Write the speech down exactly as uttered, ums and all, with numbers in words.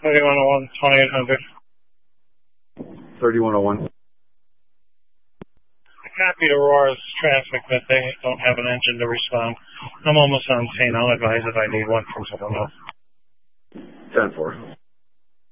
thirty-one oh one, twenty-eight hundred. thirty-one oh one. Copy to Aurora's traffic, but they don't have an engine to respond. I'm almost on scene. I'll advise if I need one from someone else. ten four.